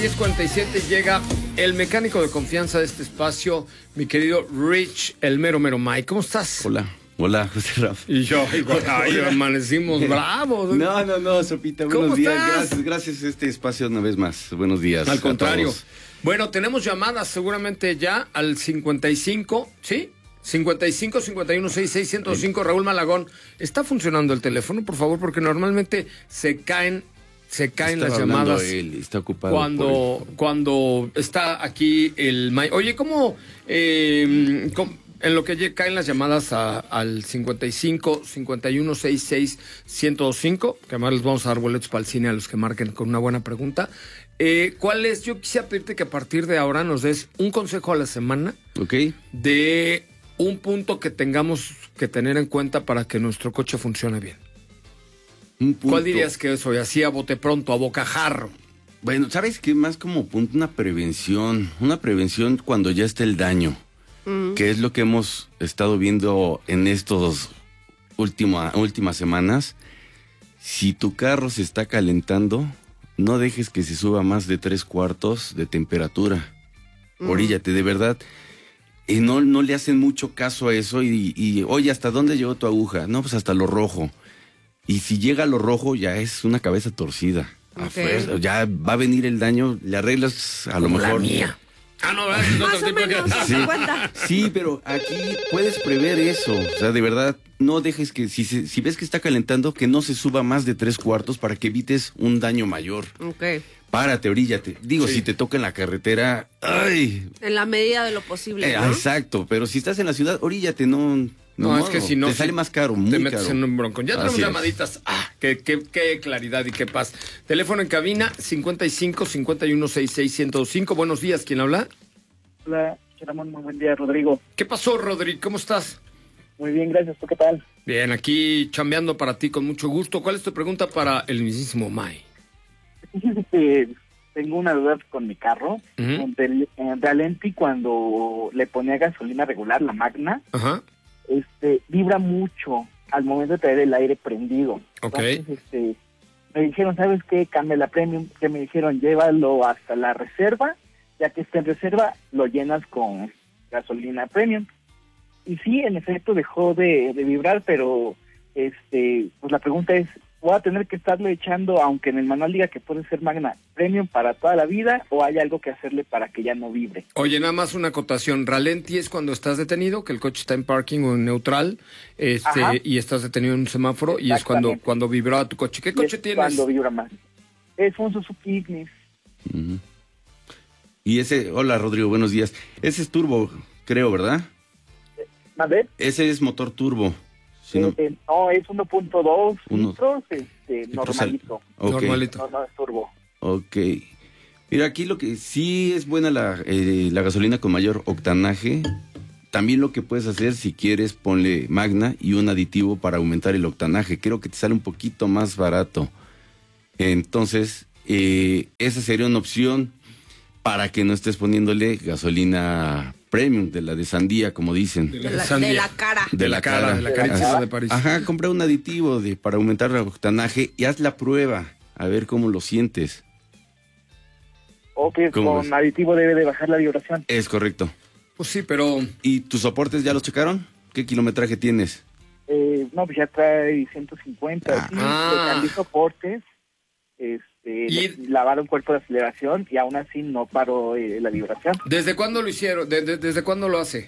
10:47 llega el mecánico de confianza de este espacio, mi querido Rich, el mero Mike. ¿Cómo estás? Hola, José Rafa. Y yo, amanecimos bravos. No, Sopita, buenos días. Gracias a este espacio una vez más. Buenos días. Al contrario. Bueno, tenemos llamadas seguramente ya al 55, ¿sí? 55 51 66 105. Raúl Malagón, ¿está funcionando el teléfono, por favor? Porque normalmente se caen las llamadas. Está ocupado. Cuando está aquí el Mike. Oye, ¿cómo en lo que caen las llamadas al 55 51 66 105, que además les vamos a dar boletos para el cine a los que marquen con una buena pregunta? ¿Cuál es? Yo quisiera pedirte que a partir de ahora nos des un consejo a la semana. Ok. De un punto que tengamos que tener en cuenta para que nuestro coche funcione bien. ¿Cuál dirías que es hoy? Así a bote pronto, a bocajarro. Bueno, ¿sabes qué? Más como punto, una prevención cuando ya está el daño, que es lo que hemos estado viendo en estos últimas semanas. Si tu carro se está calentando, no dejes que se suba más de 3/4 de temperatura. Oríllate, de verdad. No le hacen mucho caso a eso y oye, ¿hasta dónde llegó tu aguja? No, pues hasta lo rojo. Y si llega a lo rojo, ya es una cabeza torcida. Okay. Ya va a venir el daño, le arreglas a lo mejor. La mía. No, más o menos, sí, pero aquí puedes prever eso. O sea, de verdad, no dejes que, si ves que está calentando, que no se suba más de 3/4 para que evites un daño mayor. Ok. Párate, oríllate. Digo, si te toca en la carretera, ¡ay! En la medida de lo posible, ¿no? Exacto, pero si estás en la ciudad, oríllate, no, es que si no te sale más caro, muy te metes caro. en un broncón. Ya tenemos llamaditas. Qué claridad y qué paz. Teléfono en cabina 55 51 66 105. Buenos días, ¿quién habla? Hola, Ramón, muy buen día, Rodrigo. ¿Qué pasó, Rodrigo? ¿Cómo estás? Muy bien, gracias. ¿Tú qué tal? Bien, aquí chambeando para ti con mucho gusto. ¿Cuál es tu pregunta para el mismísimo Mai? Fíjese que tengo una duda con mi carro. En Realenti, cuando le ponía gasolina regular, la Magna, vibra mucho al momento de traer el aire prendido. Ok. Entonces, me dijeron, ¿sabes qué? Cambia la Premium. Que me dijeron, llévalo hasta la reserva. Ya que esté en reserva, lo llenas con gasolina Premium. Y sí, en efecto, dejó de vibrar, pero pues la pregunta es, ¿voy a tener que estarle echando, aunque en el manual diga que puede ser Magna Premium para toda la vida, o hay algo que hacerle para que ya no vibre? Oye, nada más una acotación. Ralenti es cuando estás detenido, que el coche está en parking o en neutral, y estás detenido en un semáforo, y es cuando vibra tu coche. ¿Qué coche tienes? Cuando vibra más. Es un Suzuki Ignis. Y hola Rodrigo, buenos días. Ese es turbo, creo, ¿verdad? ¿Vale? Ese es motor turbo. No, es 1.2 litros, normalito. Okay. Normalito. No es turbo. Ok. Mira, aquí lo que sí es buena la gasolina con mayor octanaje. También lo que puedes hacer, si quieres, ponle Magna y un aditivo para aumentar el octanaje. Creo que te sale un poquito más barato. Entonces, esa sería una opción para que no estés poniéndole gasolina Premium, de la de sandía, como dicen. De la cara. De la carita de París. Ajá, compra un aditivo para aumentar el octanaje y haz la prueba, a ver cómo lo sientes. Ok, con aditivo debe de bajar la vibración. Es correcto. Pues sí, pero... ¿Y tus soportes ya los checaron? ¿Qué kilometraje tienes? No, pues ya trae 150. Cambié soportes. Lavaron cuerpo de aceleración y aún así no paró la vibración. ¿Desde cuándo lo hicieron? ¿Desde cuándo lo hace?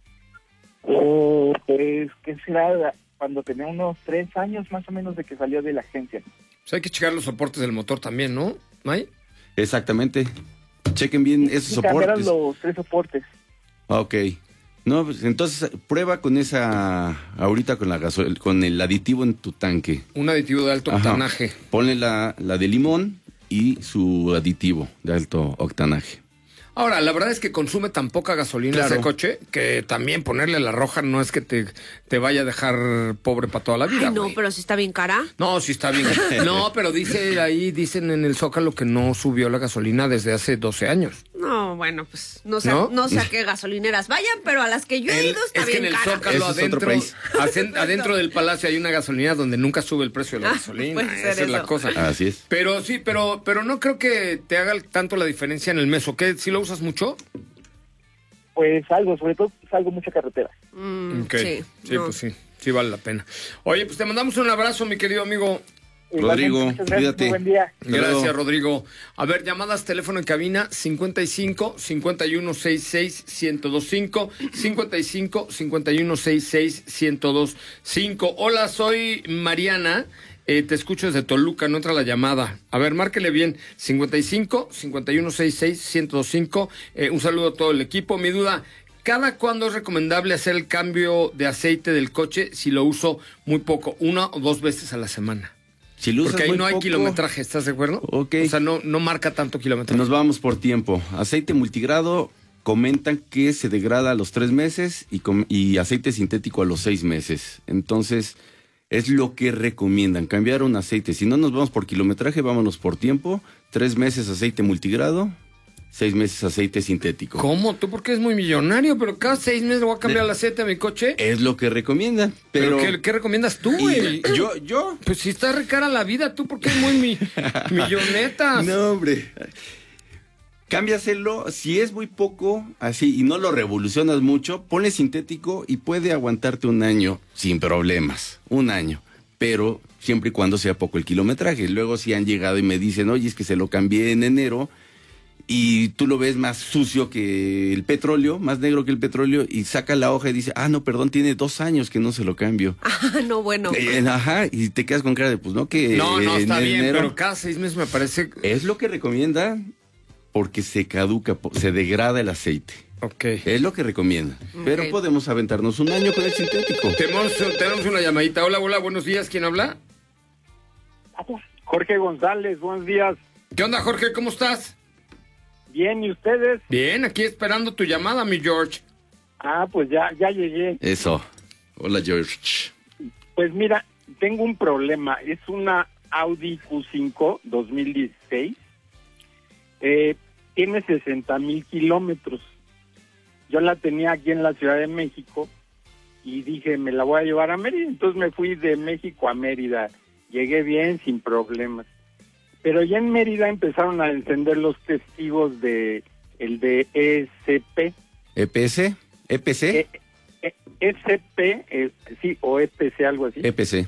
Pues, ¿qué será? Cuando tenía unos 3 años más o menos de que salió de la agencia. Pues hay que checar los soportes del motor también, ¿no, May? Exactamente. Chequen bien esos soportes. Cambiaron los 3 soportes. Ok. No, pues entonces prueba con ahorita con el aditivo en tu tanque. Un aditivo de alto octanaje. Ponle la de limón y su aditivo de alto octanaje. Ahora, la verdad es que consume tan poca gasolina ese coche que también ponerle la roja no es que te vaya a dejar pobre para toda la vida. Ay, no, pero si está bien cara. No, sí está bien. No, pero dicen en el Zócalo que no subió la gasolina desde hace 12 años. No. No, bueno, pues no sé, ¿No? no sé a qué gasolineras vayan, pero a las que yo he ido está es que bien en el cara. Zócalo Ese es otro adentro, país. adentro del palacio hay una gasolinera donde nunca sube el precio de la gasolina. puede ser Esa es la eso. cosa. Así es. Pero sí, pero no creo que te haga tanto la diferencia en el mes. ¿O qué? ¿Sí lo usas mucho? Pues algo, sobre todo salgo mucha carretera. Ok. Sí, no. Pues sí vale la pena. Oye, pues te mandamos un abrazo, mi querido amigo. Rodrigo, Igualmente, muchas gracias, cuídate. muy buen día. Gracias, luego. Rodrigo. A ver, llamadas, teléfono en cabina 55 51 66 1025 55 51 66 1025. Hola, soy Mariana. Te escucho desde Toluca, no entra la llamada. A ver, márquele bien. 55 51 66 1025. Un saludo a todo el equipo. Mi duda, ¿cada cuándo es recomendable hacer el cambio de aceite del coche si lo uso muy poco? 1 o 2 veces a la semana. Si lo usas Porque ahí muy no hay poco, kilometraje, ¿estás de acuerdo? Ok. O sea, no marca tanto kilometraje. Nos vamos por tiempo. Aceite multigrado, comentan que se degrada a los 3 meses y aceite sintético a los 6 meses. Entonces, es lo que recomiendan, cambiar un aceite. Si no nos vamos por kilometraje, vámonos por tiempo. 3 meses aceite multigrado, 6 meses aceite sintético. ¿Cómo? ¿Tú porque eres muy millonario? Pero cada 6 meses le voy a cambiar el aceite a mi coche. Es lo que recomiendan. ¿Pero Pero qué recomiendas tú, güey? yo Pues si está re cara la vida, tú porque eres muy millonetas. No, hombre. Cámbiaselo, si es muy poco, así, y no lo revolucionas mucho, ponle sintético y puede aguantarte 1 año sin problemas. 1 año. Pero siempre y cuando sea poco el kilometraje. Luego si han llegado y me dicen, oye, es que se lo cambié en enero y tú lo ves más sucio que el petróleo, más negro que el petróleo, y saca la hoja y dice, no, perdón, tiene 2 años que no se lo cambio. Ah, no, bueno. Ajá, y te quedas con cara de, pues no, que No, está en bien, enero. pero cada 6 meses me parece... Es lo que recomienda porque se caduca, se degrada el aceite. Ok. Es lo que recomienda. Pero Ok. podemos aventarnos 1 año con el sintético. Tenemos una llamadita. Hola, buenos días. ¿Quién habla? Jorge González, buenos días. ¿Qué onda, Jorge? ¿Cómo estás? Bien, ¿y ustedes? Bien, aquí esperando tu llamada, mi George. Pues ya llegué. Eso. Hola, George. Pues mira, tengo un problema. Es una Audi Q5 2016. Tiene 60,000 kilómetros. Yo la tenía aquí en la Ciudad de México y dije, me la voy a llevar a Mérida. Entonces me fui de México a Mérida. Llegué bien, sin problemas. Pero ya en Mérida empezaron a encender los testigos de el de ESP. ¿EPS? ¿EPC? ESP, sí, o EPC, algo así. EPC.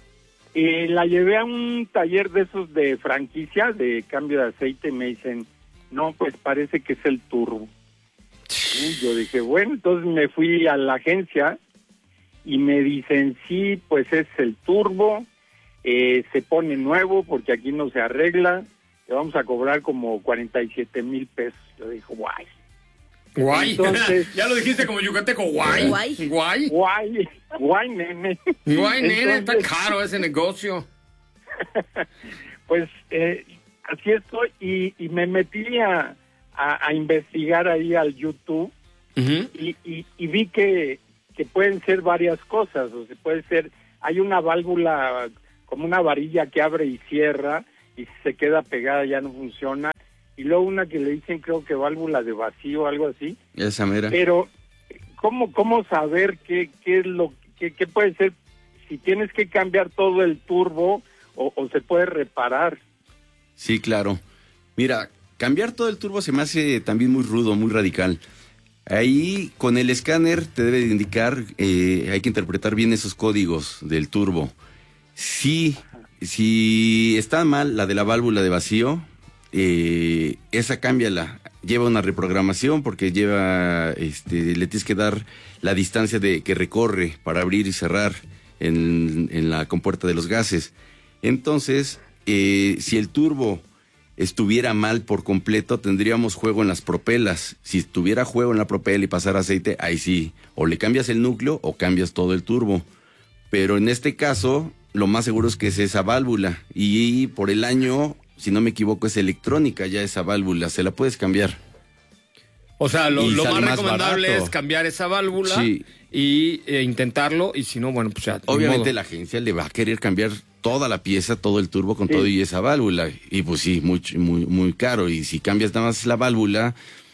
La llevé a un taller de esos de franquicia, de cambio de aceite, y me dicen, no, pues parece que es el turbo. Y yo dije, bueno, entonces me fui a la agencia y me dicen, sí, pues es el turbo. Se pone nuevo porque aquí no se arregla, le vamos a cobrar como 47,000 pesos. Yo dije, guay. Guay. Entonces- Ya lo dijiste como yucateco. Guay. Guay. Guay. Guay, nene. Guay, nene, está Entonces, caro ese negocio. Pues así estoy y me metí a investigar ahí al YouTube Ujú. y vi que pueden ser varias cosas. O sea, puede ser, hay una válvula como una varilla que abre y cierra y si se queda pegada ya no funciona. Y luego una que le dicen, creo que válvula de vacío, algo así. Esa mera. Pero, ¿cómo saber qué es lo qué puede ser? Si tienes que cambiar todo el turbo o se puede reparar. Sí, claro. Mira, cambiar todo el turbo se me hace también muy rudo, muy radical. Ahí con el escáner te debe de indicar, hay que interpretar bien esos códigos del turbo. Si está mal la de la válvula de vacío, esa cámbiala. Lleva una reprogramación porque le tienes que dar la distancia que recorre para abrir y cerrar en la compuerta de los gases. Entonces, si el turbo estuviera mal por completo, tendríamos juego en las propelas. Si estuviera juego en la propela y pasar aceite, ahí sí, o le cambias el núcleo o cambias todo el turbo. Pero en este caso, lo más seguro es que es esa válvula. Y por el año, si no me equivoco, es electrónica ya esa válvula, se la puedes cambiar. O sea, lo Y más sale más recomendable barato. es cambiar esa válvula Sí. y intentarlo, y si no, bueno, pues ya. ni Obviamente modo. la agencia le va a querer cambiar toda la pieza, todo el turbo con Sí. todo y esa válvula. Y pues sí, muy caro. Y si cambias nada más la válvula,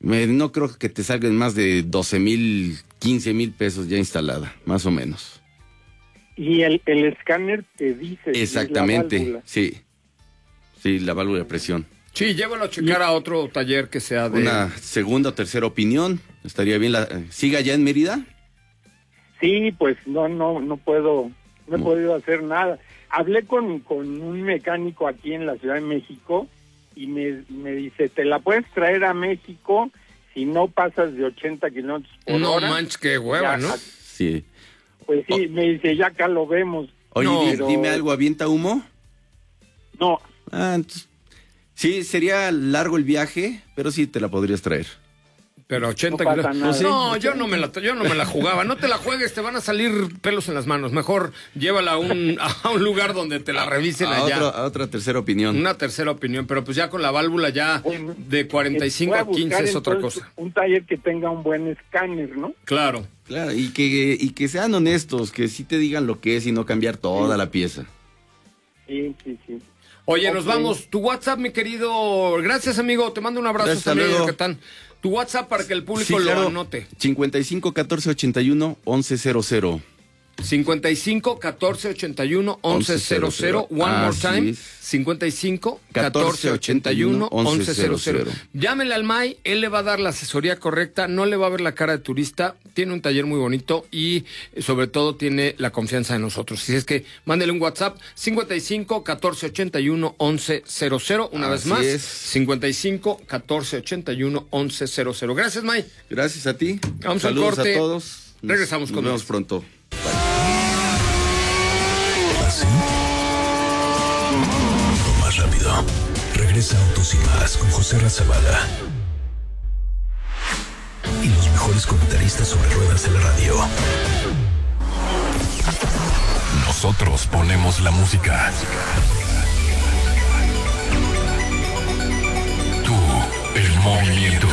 No creo que te salgan más de 12,000, 15,000 pesos ya instalada, más o menos. Y el escáner te dice... Exactamente, la válvula. sí. Sí, la válvula de presión. Sí, llévalo a checar a otro taller que sea de... Una segunda o tercera opinión, estaría bien. ¿Sigue allá en Mérida? Sí, pues no puedo, no he podido hacer nada. Hablé con un mecánico aquí en la Ciudad de México y me dice, te la puedes traer a México si no pasas de 80 kilómetros por hora. No manches, qué hueva, Ya, ¿no? Sí. Pues sí, me dice, ya acá lo vemos. Oye, No, pero- dime algo, ¿avienta humo? No, Entonces, sí, sería largo el viaje, pero sí te la podrías traer. Pero 80 No pasa kilómetros. nada. No, yo no me la jugaba. No te la juegues, te van a salir pelos en las manos. Mejor llévala a un lugar donde te la revisen allá. A otra tercera opinión. Una tercera opinión, pero pues ya con la válvula ya Bueno, de 45 voy a 15 buscar es otra entonces cosa. un taller que tenga un buen escáner, ¿no? Claro. Claro, y que sean honestos, que sí te digan lo que es y no cambiar toda la pieza. Sí. Oye, Ok. nos vamos. Tu WhatsApp, mi querido. Gracias, amigo. Te mando un abrazo Gracias, también, hasta luego. Yucatán. Tu WhatsApp para que el público Sí, claro. lo anote. 55 14 81 1100. 55 14 81 1100. One more Así time. es. 55 14 81 1100. Llámele al May, él le va a dar la asesoría correcta, no le va a ver la cara de turista, tiene un taller muy bonito y sobre todo tiene la confianza de nosotros. Así es que mándele un WhatsApp 55 14 81 1100. Una vez Así más, es. 55 14 81 1100. Gracias, May. Gracias a ti. Vamos al Saludos corte. a todos. Regresamos Nos con vemos más. pronto. Más rápido. Regresa Autos y Más con José Razabala. Y los mejores comentaristas sobre ruedas de la radio. Nosotros ponemos la música. Tú, el movimiento.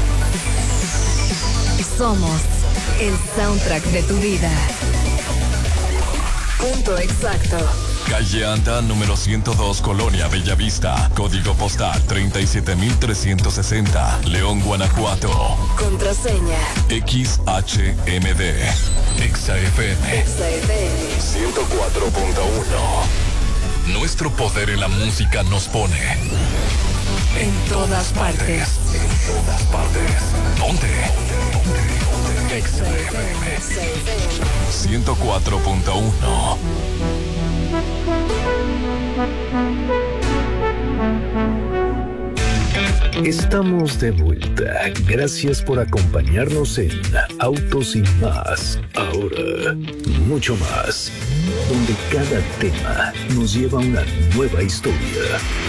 Somos el soundtrack de tu vida. Punto exacto. Calle Anda, número 102, Colonia Bellavista. Código postal 37360. León, Guanajuato. Contraseña. XHMD. XFM. XFM. 104.1. Nuestro poder en la música nos pone En todas partes. En todas partes. Ponte. XFM 104.1. Estamos de vuelta. Gracias por acompañarnos en Autos y Más. Ahora, mucho más. Donde cada tema nos lleva a una nueva historia.